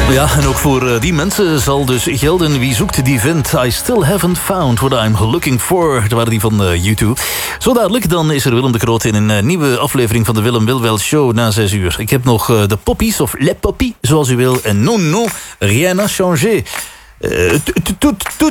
Ja, en ook voor die mensen zal dus gelden: wie zoekt die vindt. I still haven't found what I'm looking for. Dat waren die van U2. Zo dadelijk, dan is er Willem de Groot in een nieuwe aflevering van de Willem Wilwel Show na 6 uur. Ik heb nog de poppies, of les poppies, zoals u wil. En non, rien n'a changé. Tout